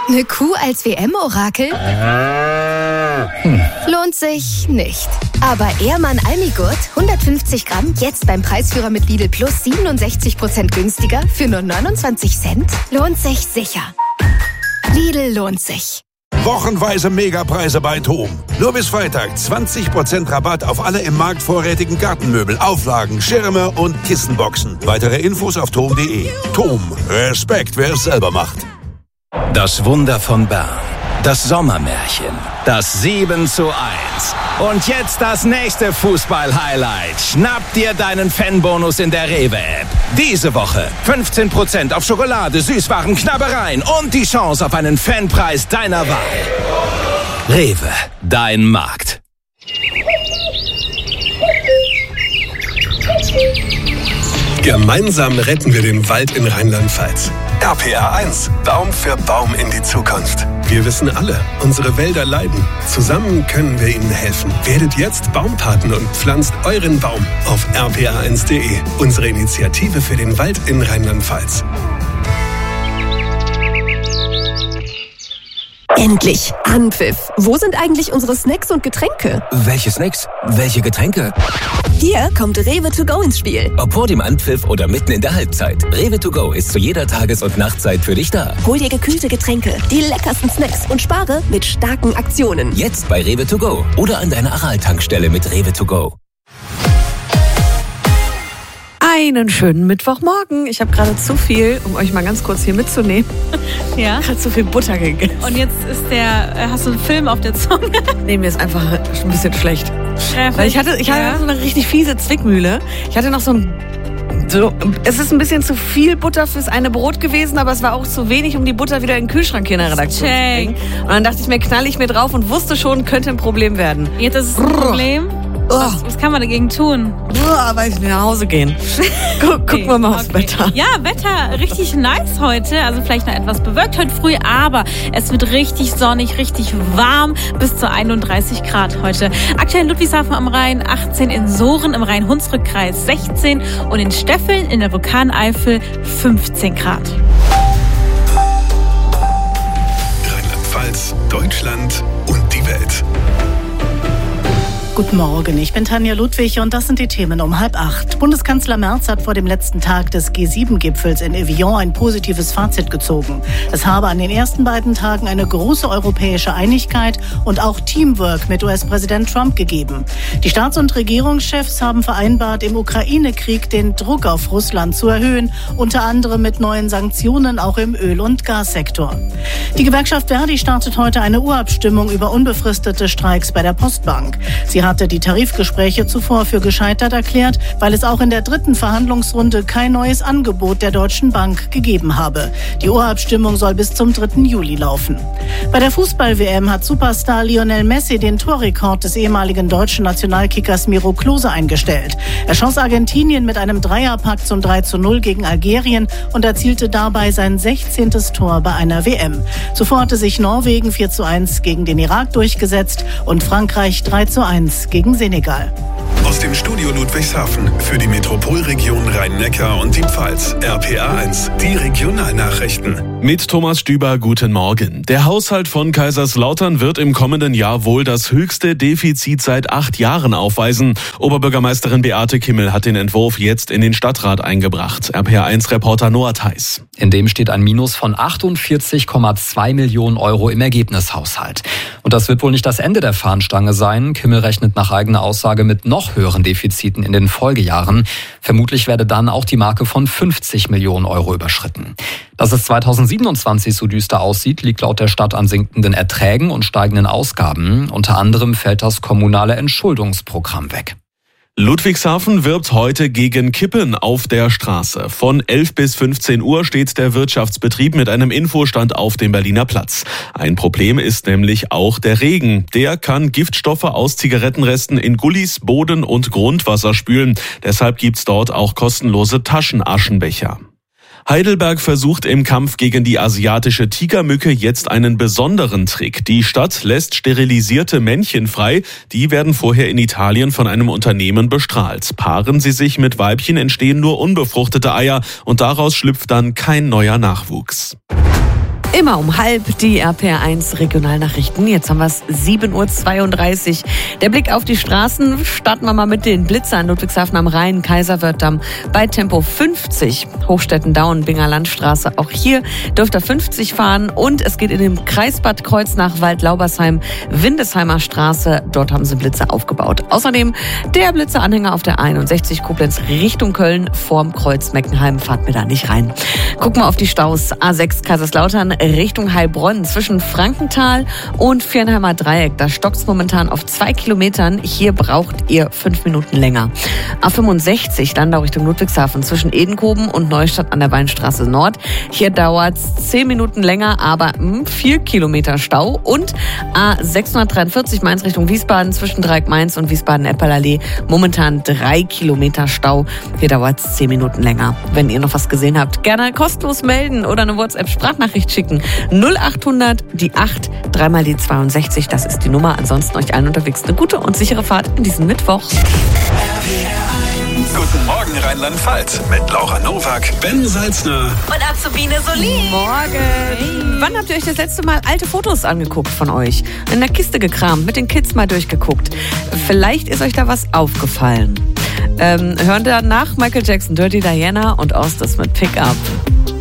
Eine Kuh als WM-Orakel? Lohnt sich nicht. Aber Ehrmann Almigurt, 150 Gramm, jetzt beim Preisführer mit Lidl Plus 67% günstiger für nur 29 Cent? Lohnt sich sicher. Lidl lohnt sich. Wochenweise Megapreise bei TOM. Nur bis Freitag 20% Rabatt auf alle im Markt vorrätigen Gartenmöbel, Auflagen, Schirme und Kissenboxen. Weitere Infos auf TOM.de. TOM. Respekt, wer es selber macht. Das Wunder von Bern. Das Sommermärchen. Das 7:1. Und jetzt das nächste Fußball-Highlight. Schnapp dir deinen Fanbonus in der Rewe-App. Diese Woche 15% auf Schokolade, Süßwaren, Knabbereien und die Chance auf einen Fanpreis deiner Wahl. Rewe, dein Markt. Gemeinsam retten wir den Wald in Rheinland-Pfalz. RPA 1, Baum für Baum in die Zukunft. Wir wissen alle, unsere Wälder leiden. Zusammen können wir ihnen helfen. Werdet jetzt Baumpaten und pflanzt euren Baum auf rpa1.de. Unsere Initiative für den Wald in Rheinland-Pfalz. Endlich! Anpfiff! Wo sind eigentlich unsere Snacks und Getränke? Welche Snacks? Welche Getränke? Hier kommt Rewe to go ins Spiel. Ob vor dem Anpfiff oder mitten in der Halbzeit. Rewe to go ist zu jeder Tages- und Nachtzeit für dich da. Hol dir gekühlte Getränke, die leckersten Snacks und spare mit starken Aktionen. Jetzt bei Rewe to go oder an deiner Aral-Tankstelle mit Rewe to go. Einen schönen Mittwochmorgen. Ich habe gerade zu viel, um euch mal ganz kurz hier mitzunehmen. Ja. Gerade zu viel Butter gegessen. Und jetzt hast du einen Film auf der Zunge. Nee, mir ist einfach ein bisschen schlecht. Weil ich hatte so eine richtig fiese Zwickmühle. Ich hatte noch es ist ein bisschen zu viel Butter fürs eine Brot gewesen, aber es war auch zu wenig, um die Butter wieder in den Kühlschrank hier in der Redaktion zu bringen. Und dann dachte ich mir, knall ich mir drauf und wusste schon, könnte ein Problem werden. Jetzt ist es ein Problem. Was kann man dagegen tun? Weiß ich nicht, nach Hause gehen. Gucken wir mal aufs Wetter. Ja, Wetter richtig nice heute. Also vielleicht noch etwas bewölkt heute früh, aber es wird richtig sonnig, richtig warm. Bis zu 31 Grad heute. Aktuell in Ludwigshafen am Rhein 18, in Sohren im Rhein-Hunsrück-Kreis 16 und in Steffeln in der Vulkaneifel 15 Grad. Rheinland-Pfalz, Deutschland und die Welt. Guten Morgen, ich bin Tanja Ludwig und das sind die Themen um 7:30. Bundeskanzler Merz hat vor dem letzten Tag des G7-Gipfels in Evian ein positives Fazit gezogen. Es habe an den ersten beiden Tagen eine große europäische Einigkeit und auch Teamwork mit US-Präsident Trump gegeben. Die Staats- und Regierungschefs haben vereinbart, im Ukraine-Krieg den Druck auf Russland zu erhöhen, unter anderem mit neuen Sanktionen auch im Öl- und Gassektor. Die Gewerkschaft Verdi startet heute eine Urabstimmung über unbefristete Streiks bei der Postbank. Sie hatte die Tarifgespräche zuvor für gescheitert erklärt, weil es auch in der dritten Verhandlungsrunde kein neues Angebot der Deutschen Bank gegeben habe. Die Urabstimmung soll bis zum 3. Juli laufen. Bei der Fußball-WM hat Superstar Lionel Messi den Torrekord des ehemaligen deutschen Nationalkickers Miro Klose eingestellt. Er schoss Argentinien mit einem Dreierpack zum 3:0 gegen Algerien und erzielte dabei sein 16. Tor bei einer WM. Zuvor hatte sich Norwegen 4:1 gegen den Irak durchgesetzt und Frankreich 3:1 gegen Senegal. Aus dem Studio Ludwigshafen für die Metropolregion Rhein-Neckar und die Pfalz. RPA 1, die Regionalnachrichten. Mit Thomas Stüber, guten Morgen. Der Haushalt von Kaiserslautern wird im kommenden Jahr wohl das höchste Defizit seit 8 Jahren aufweisen. Oberbürgermeisterin Beate Kimmel hat den Entwurf jetzt in den Stadtrat eingebracht. RPA1-Reporter Noah Theis. In dem steht ein Minus von 48,2 Millionen Euro im Ergebnishaushalt. Und das wird wohl nicht das Ende der Fahnenstange sein. Kimmel rechnet nach eigener Aussage mit noch höheren Defiziten in den Folgejahren. Vermutlich werde dann auch die Marke von 50 Millionen Euro überschritten. Dass es 2027 so düster aussieht, liegt laut der Stadt an sinkenden Erträgen und steigenden Ausgaben. Unter anderem fällt das kommunale Entschuldungsprogramm weg. Ludwigshafen wirbt heute gegen Kippen auf der Straße. Von 11 bis 15 Uhr steht der Wirtschaftsbetrieb mit einem Infostand auf dem Berliner Platz. Ein Problem ist nämlich auch der Regen. Der kann Giftstoffe aus Zigarettenresten in Gullis, Boden und Grundwasser spülen. Deshalb gibt's dort auch kostenlose Taschenaschenbecher. Heidelberg versucht im Kampf gegen die asiatische Tigermücke jetzt einen besonderen Trick. Die Stadt lässt sterilisierte Männchen frei. Die werden vorher in Italien von einem Unternehmen bestrahlt. Paaren sie sich mit Weibchen, entstehen nur unbefruchtete Eier und daraus schlüpft dann kein neuer Nachwuchs. Immer um 12:30 die RPR1 Regionalnachrichten. Jetzt haben wir es 7:32 Uhr. Der Blick auf die Straßen. Starten wir mal mit den Blitzern. Ludwigshafen am Rhein, Kaiserwerth-Damm bei Tempo 50. Hochstetten-Daun, Binger Landstraße. Auch hier dürft ihr 50 fahren. Und es geht in den Kreis Bad Kreuznach, Wald-Laubersheim, Windesheimer Straße. Dort haben sie Blitzer aufgebaut. Außerdem der Blitzeranhänger auf der 61 Koblenz Richtung Köln vorm Kreuz Meckenheim. Fahrt mir da nicht rein. Gucken wir auf die Staus. A6 Kaiserslautern Richtung Heilbronn zwischen Frankenthal und Viernheimer Dreieck. Da stockt es momentan auf 2 Kilometern. Hier braucht ihr 5 Minuten länger. A65 Landau Richtung Ludwigshafen zwischen Edenkoben und Neustadt an der Weinstraße Nord. Hier dauert es 10 Minuten länger, aber 4 Kilometer Stau. Und A643 Mainz Richtung Wiesbaden zwischen Dreieck-Mainz und Wiesbaden-Eppalallee. Momentan 3 Kilometer Stau. Hier dauert es 10 Minuten länger. Wenn ihr noch was gesehen habt, gerne kostenlos melden oder eine WhatsApp-Sprachnachricht schicken. 0800 die 8 3 die 62. Das ist die Nummer. Ansonsten euch allen unterwegs eine gute und sichere Fahrt in diesem Mittwoch. Guten Morgen Rheinland-Pfalz mit Laura Nowak, Ben Salzner und Azubine Solin. Morgen. Hey. Wann habt ihr euch das letzte Mal alte Fotos angeguckt von euch? In der Kiste gekramt, mit den Kids mal durchgeguckt. Vielleicht ist euch da was aufgefallen. Hören danach Michael Jackson, Dirty Diana und Ostis mit Pickup.